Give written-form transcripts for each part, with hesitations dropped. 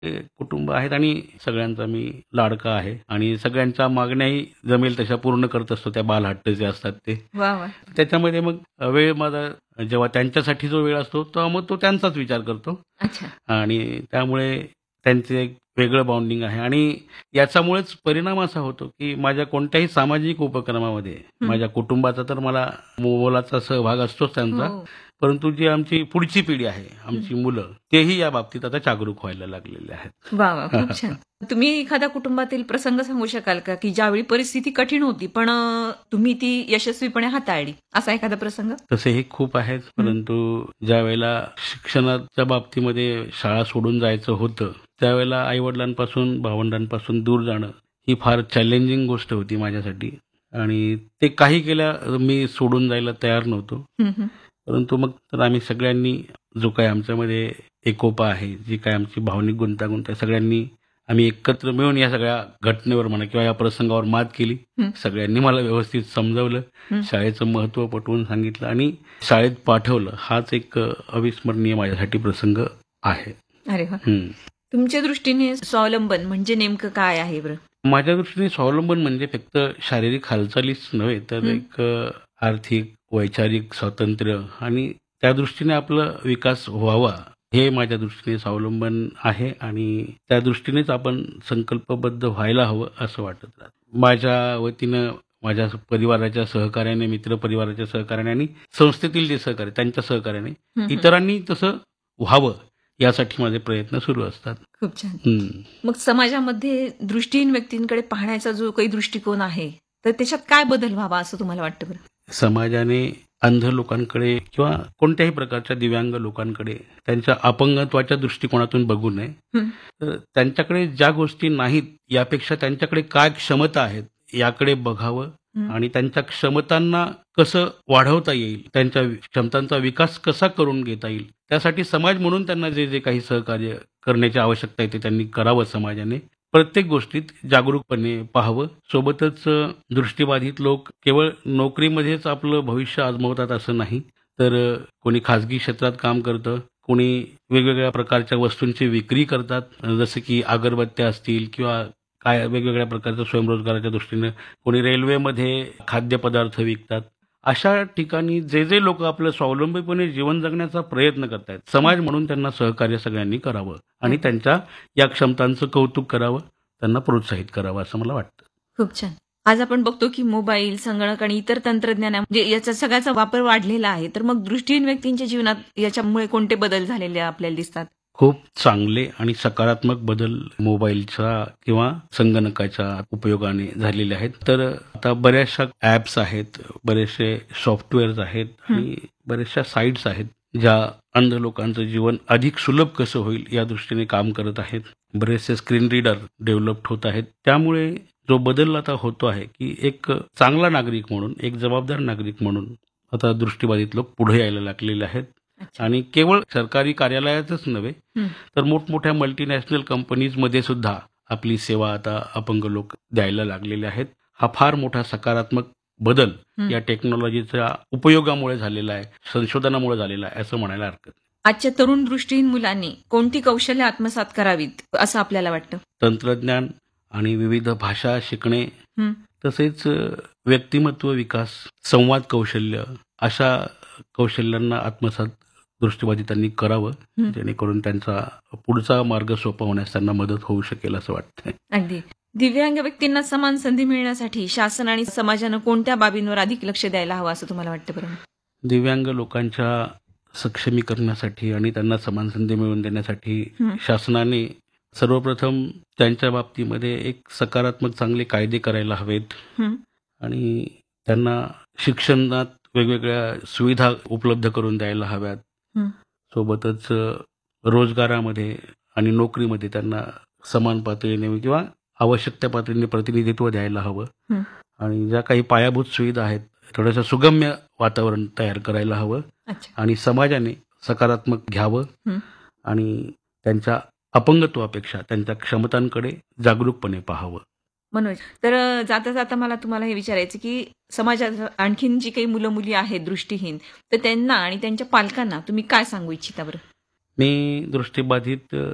कुटुंब आहेत आणि सगळ्यांचा मी लाडका आहे आणि सगळ्यांच्या मागण्याही जमेल तशा पूर्ण करत असतो. त्या बालहट्ट जे असतात ते. वा वा. त्याच्यामध्ये मग वेळ माझा जेव्हा त्यांच्यासाठी जो वेळ असतो तेव्हा मग तो त्यांचाच विचार करतो अच्छा. आणि त्यामुळे त्यांचे एक वेगळं बॉन्डिंग आहे आणि याच्यामुळेच परिणाम असा होतो, की माझ्या कोणत्याही सामाजिक उपक्रमामध्ये हं. माझ्या कुटुंबाचा तर मला मोलाचा सहभाग असतोच त्यांचा. हो. परंतु जी आमची पुढची पिढी आहे, आमची मुलं, तेही या बाबतीत आता जागरूक व्हायला लागलेले आहेत. वा वा, खूप छान. तुम्ही एखाद्या कुटुंबातील प्रसंग सांगू शकाल का, की ज्यावेळी परिस्थिती कठीण होती, पण तुम्ही ती यशस्वीपणे हाताळली, असा एखादा प्रसंग? तसेही खूप आहेत, परंतु ज्यावेळेला शिक्षणाच्या बाबतीमध्ये शाळा सोडून जायचं होतं, त्यावेळेला आई-वडिलांपासून, भावंडांपासून दूर जाणं ही फार चॅलेंजिंग गोष्ट होती माझ्यासाठी आणि ते काही केल्या मी सोडून जायला तयार नव्हतो. हं, हं. परंतु मग तर आम्ही सगळ्यांनी जो काही आमच्यामध्ये एकोपा आहे, जी काही आमची भावनिक गुंतागुंत आहे, सगळ्यांनी आम्ही एकत्र मिळून या सगळ्या घटनेवर म्हणा किंवा या प्रसंगावर मात केली. हं. सगळ्यांनी मला व्यवस्थित समजावलं, हं. शाळेचं महत्त्व पटवून सांगितलं आणि शाळेत पाठवलं. हाच एक अविस्मरणीय माझ्यासाठी प्रसंग आहे. अरे वा. हं. तुमच्या दृष्टीने स्वावलंबन म्हणजे नेमकं काय आहे बरं? माझ्या दृष्टीने स्वावलंबन म्हणजे फक्त शारीरिक हालचालीच नव्हे, तर हं. एक आर्थिक, वैचारिक स्वातंत्र्य आणि त्या दृष्टीने आपला विकास व्हावा, हे माझ्या दृष्टीने स्वावलंबन आहे आणि त्या दृष्टीनेच आपण संकल्पबद्ध व्हायला हवं असं वाटत राहतं. माझ्या वतीनं माझ्या परिवाराच्या सहकार्याने, मित्रपरिवाराच्या सहकार्याने आणि संस्थेतील जे सहकार्य त्यांच्या सहकार्याने हं, हं. इतरांनी तसं व्हावं यासाठी माझे प्रयत्न सुरू असतात. खूप छान. हं. मग समाजामध्ये दृष्टीहीन व्यक्तींकडे पाहण्याचा जो काही दृष्टिकोन आहे, तर त्याच्यात काय बदल व्हावा असं तुम्हाला वाटतं बरं? समाजाने अंध लोकांकडे किंवा कोणत्याही प्रकारच्या दिव्यांग लोकांकडे त्यांच्या अपंगत्वाच्या दृष्टिकोनातून बघू नये. हं. तर त्यांच्याकडे ज्या गोष्टी नाहीत यापेक्षा त्यांच्याकडे काय क्षमता आहेत याकडे बघावं हं. आणि त्यांच्या क्षमतांना कसं वाढवता येईल, त्यांच्या क्षमतांचा विकास कसा करून घेता येईल, त्यासाठी समाज म्हणून त्यांना जे जे काही सहकार्य करण्याची आवश्यकता आहे ते त्यांनी करावं समाजाने. प्रत्येक गोष्टीत जागरूकपणे पाहावं. सोबतच दृष्टिबाधित लोक केवळ नोकरीमध्येच आपलं भविष्य आजमावतात असं नाही, तर कोणी खाजगी क्षेत्रात काम करतं, कोणी वेगवेगळ्या प्रकारच्या वस्तूंची विक्री करतात, जसं की अगरबत्त्या असतील किंवा काय वेगवेगळ्या प्रकारच्या स्वयंरोजगाराच्या दृष्टीनं कोणी रेल्वेमध्ये खाद्यपदार्थ विकतात. अशा ठिकाणी जे जे लोक आपलं स्वावलंबीपणे जीवन जगण्याचा प्रयत्न करतायत, समाज म्हणून त्यांना सहकार्य सगळ्यांनी करावं आणि त्यांच्या या क्षमतांचं कौतुक करावं, त्यांना प्रोत्साहित करावं असं मला वाटतं. खूप छान. आज आपण बघतो की मोबाईल, संगणक आणि इतर तंत्रज्ञान म्हणजे याचा सगळ्याचा वापर वाढलेला आहे. तर मग दृष्टीहीन व्यक्तींच्या जीवनात याच्यामुळे कोणते बदल झालेले आपल्याला दिसतात? खूप चांगले आणि सकारात्मक बदल मोबाईलच्या किंवा संगणकाच्या उपयोगाने झालेले आहेत. तर आता बऱ्याचशा ॲप्स आहेत, बरेचसे सॉफ्टवेअर्स आहेत आणि बऱ्याचशा साईट्स आहेत, ज्या अंध लोकांचं जीवन अधिक सुलभ कसं होईल या दृष्टीने काम करत आहेत. बरेचसे स्क्रीन रीडर डेव्हलप्ड होत आहेत. त्यामुळे जो बदल आता होतो आहे, की एक चांगला नागरिक म्हणून, एक जबाबदार नागरिक म्हणून आता दृष्टिबाधित लोक पुढे यायला लागलेले आहेत. अच्छा. आणि केवळ सरकारी कार्यालयातच नव्हे, हं. तर मोठमोठ्या मल्टीनॅशनल कंपनीजमध्ये सुद्धा आपली सेवा आता अपंग लोक द्यायला लागलेले आहेत. हा फार मोठा सकारात्मक बदल या टेक्नॉलॉजीच्या उपयोगामुळे झालेला आहे, संशोधनामुळे झालेला आहे असं म्हणायला हरकत नाही. आजच्या तरुण दृष्टीहीन मुलांनी कोणती कौशल्य आत्मसात करावीत असं आपल्याला वाटतं? तंत्रज्ञान आणि विविध भाषा शिकणे, हं. तसेच व्यक्तिमत्व विकास, संवाद कौशल्य अशा कौशल्यांना आत्मसात दृष्टिबाधितांनी करावं, जेणेकरून त्यांचा पुढचा मार्ग सोपा होण्यास त्यांना मदत होऊ शकेल असं वाटतंय. अगदी. दिव्यांग व्यक्तींना समान संधी मिळण्यासाठी शासन आणि समाजानं कोणत्या बाबींवर अधिक लक्ष द्यायला हवं असं तुम्हाला वाटतं बरं? दिव्यांग लोकांच्या सक्षमीकरणासाठी आणि त्यांना समान संधी मिळवून देण्यासाठी शासनाने सर्वप्रथम त्यांच्या बाबतीमध्ये एक सकारात्मक चांगले कायदे करायला हवेत हं. आणि त्यांना शिक्षणात वेगवेगळ्या सुविधा उपलब्ध करून द्यायला हव्यात. हं. सोबतच रोजगारामध्ये आणि नोकरीमध्ये त्यांना समान पातळीने किंवा आवश्यक त्या पातळीने प्रतिनिधित्व द्यायला हवं हं. आणि ज्या काही पायाभूत सुविधा आहेत थोडंसं सुगम्य वातावरण तयार करायला हवं अच्छा. आणि समाजाने सकारात्मक घ्यावं हं. आणि त्यांच्या अपंगत्वापेक्षा त्यांच्या क्षमतांकडे जागरूकपणे पाहावं. मनोज, तर जाता जाता मला तुम्हाला हे विचारायचं की समाजात आणखीन जी काही मुलं मुली आहेत दृष्टीहीन, तर त्यांना आणि त्यांच्या पालकांना तुम्ही काय सांगू इच्छिता बरं? मी दृष्टिबाधित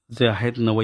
जे आहेत